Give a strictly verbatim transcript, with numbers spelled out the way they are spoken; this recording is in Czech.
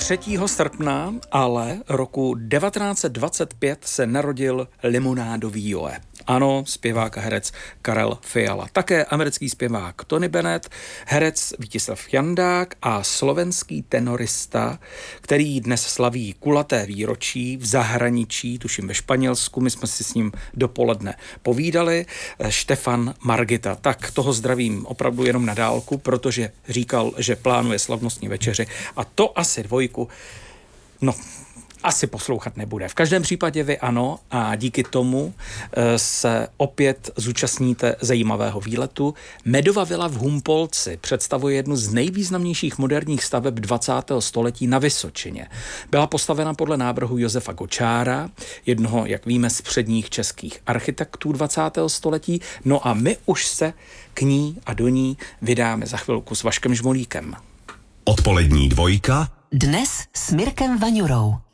třetího srpna ale roku devatenáct set dvacet pět se narodil Limonádový Joe. Ano, zpěvák a herec Karel Fiala. Také americký zpěvák Tony Bennett, herec Vítislav Jandák a slovenský tenorista, který dnes slaví kulaté výročí v zahraničí, tuším ve Španělsku, my jsme si s ním dopoledne povídali, Štefan Margita. Tak toho zdravím opravdu jenom na dálku, protože říkal, že plánuje slavnostní večeři a to asi dvojku, no, asi poslouchat nebude. V každém případě vy ano a díky tomu se opět zúčastníte zajímavého výletu. Medova vila v Humpolci představuje jednu z nejvýznamnějších moderních staveb dvacátého století na Vysočině. Byla postavena podle návrhu Josefa Gočára, jednoho, jak víme, z předních českých architektů dvacátého století. No a my už se k ní a do ní vydáme za chvilku s Vaškem Žmolíkem. Odpolední dvojka. Dnes s Mirkem Vaňurou.